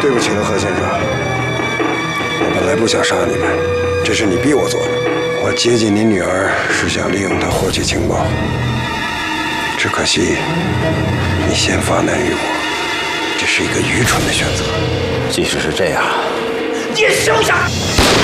对不起了，何先生，我本来不想杀你们，这是你逼我做的。我接近您女儿是想利用她获取情报，只可惜你先发难于我，这是一个愚蠢的选择。 即使是这样， 你也休想！